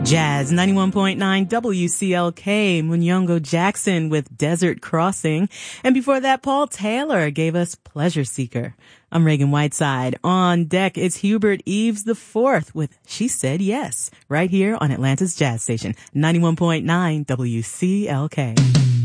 Jazz 91.9 WCLK, Munyongo Jackson with Desert Crossing. And before that, Paul Taylor gave us Pleasure Seeker. I'm Reagan Whiteside. On deck is Hubert Eves IV with She Said Yes, right here on Atlanta's Jazz Station, 91.9 WCLK.